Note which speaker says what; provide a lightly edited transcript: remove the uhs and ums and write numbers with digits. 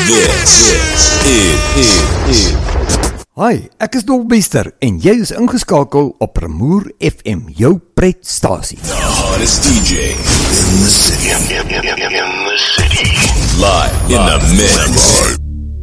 Speaker 1: is.
Speaker 2: Hi, ek is Dolbester en jy is ingeskakel op Remoer FM, jou pretstasie.
Speaker 1: The hottest DJ in the city. In the city. Live in the mix.